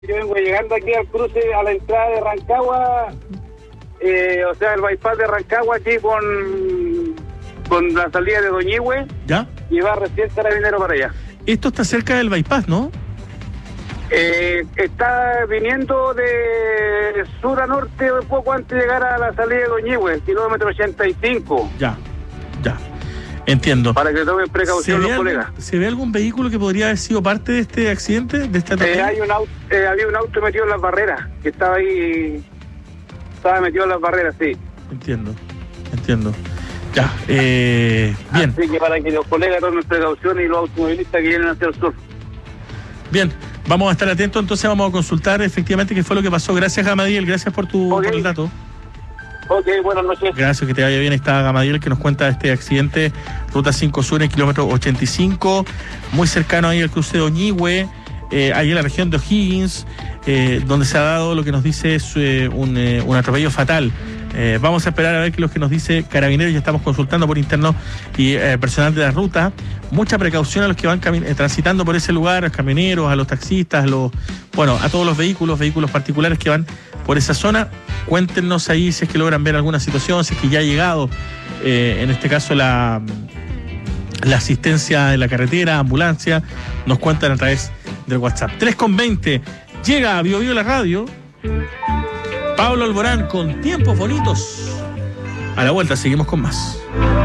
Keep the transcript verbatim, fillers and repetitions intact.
Yo vengo llegando aquí al cruce, a la entrada de Rancagua, eh, o sea, el bypass de Rancagua aquí con, con la salida de Doñihue. ¿Ya? Y va recién Carabinero para allá. Esto está cerca del bypass, ¿no? Eh, está viniendo de sur a norte un poco antes de llegar a la salida de Doñihue, kilómetro ochenta y cinco. Ya, ya. Entiendo. Para que tomen precaución los colegas. ¿Se ve algún vehículo que podría haber sido parte de este accidente? De esta eh, hay un auto, eh, había un auto metido en las barreras, que estaba ahí, estaba metido en las barreras, sí. Entiendo, entiendo. Ya, eh, bien. Así que para que los colegas tomen precaución y los automovilistas que vienen hacia el sur. Bien, vamos a estar atentos, entonces vamos a consultar efectivamente qué fue lo que pasó. Gracias, Gamadiel, gracias por tu Okay. por el dato. Ok, buenas noches. Gracias, que te vaya bien. Está Gamadiel que nos cuenta este accidente, Ruta cinco Sur en el kilómetro ochenta y cinco, muy cercano ahí al cruce de Doñihue, eh, ahí en la región de O'Higgins, eh, donde se ha dado lo que nos dice es eh, un, eh, un atropello fatal. Eh, vamos a esperar a ver qué es lo que nos dice Carabineros. Ya estamos consultando por interno y eh, personal de la ruta. Mucha precaución a los que van cami- eh, transitando por ese lugar, a los camioneros, a los taxistas, a los, bueno, a todos los vehículos, vehículos particulares que van por esa zona. Cuéntenos ahí si es que logran ver alguna situación, si es que ya ha llegado, eh, en este caso, la, la asistencia en la carretera, ambulancia. Nos cuentan a través del WhatsApp. tres con veinte, llega a Bio Bio la radio. Pablo Alborán con Tiempos Bonitos. A la vuelta seguimos con más.